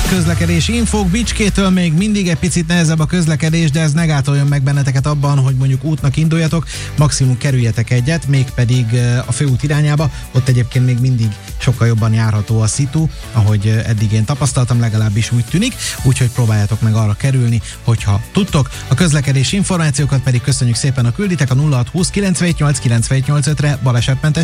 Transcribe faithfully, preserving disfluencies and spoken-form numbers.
közlekedési infók. Bicskétől még mindig egy picit nehezebb a közlekedés, de ez ne gátoljon meg benneteket abban, hogy mondjuk útnak induljatok, maximum kerüljetek egyet, mégpedig a főút irányába. Ott egyébként még mindig sokkal jobban járható a szitu, ahogy eddig én tapasztaltam, legalábbis úgy tűnik, úgyhogy próbáljátok meg arra kerülni, hogyha tudtok. A közlekedési információkat pedig köszönjük szépen, a külditek a nulla hat húsz kilencvennyolc kilencvennyolc ötre balesetmentes